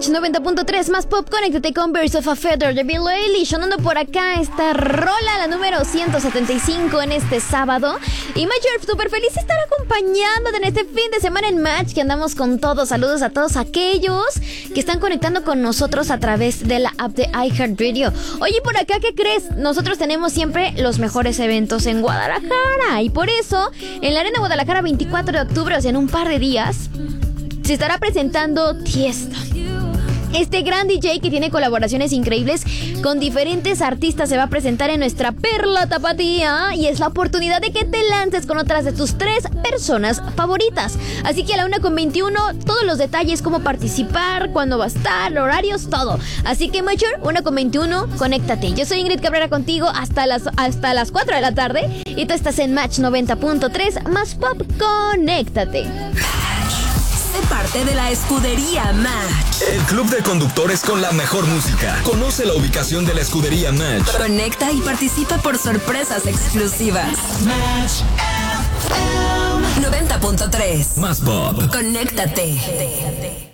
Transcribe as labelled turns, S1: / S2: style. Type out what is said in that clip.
S1: Match 90.3 más pop. Conéctate con Birds of a Feather de Billie Eilish. Sonando por acá esta rola, la número 175 en este sábado. Y Major, súper feliz de estar acompañándote en este fin de semana en Match, que andamos con todos. Saludos a todos aquellos que están conectando con nosotros a través de la app de iHeartRadio. Oye, por acá, ¿qué crees? Nosotros tenemos siempre los mejores eventos en Guadalajara. Y por eso, en la Arena Guadalajara 24 de octubre, o sea, en un par de días, se estará presentando Tiesto. Este gran DJ que tiene colaboraciones increíbles con diferentes artistas se va a presentar en nuestra Perla Tapatía, y es la oportunidad de que te lances con otras de tus 3 personas favoritas. Así que a la 1:21 todos los detalles, cómo participar, cuándo va a estar, horarios, todo. Así que Major, 1:21, conéctate. Yo soy Ingrid Cabrera contigo hasta las 4 de la tarde, y tú estás en Match 90.3 más pop. Conéctate.
S2: Sé parte de la escudería Match.
S3: El club de conductores con la mejor música. Conoce la ubicación de la escudería Match.
S2: Conecta y participa por sorpresas exclusivas.
S3: Match
S2: 90.3
S3: más pop.
S2: Conéctate.